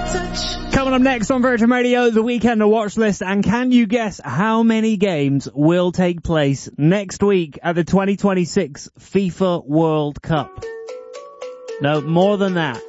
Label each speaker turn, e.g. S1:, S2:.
S1: Coming up next on Virgin Radio, the Weekender watch list, and can you guess how many games will take place next week at the 2026 FIFA World Cup? No, more than that.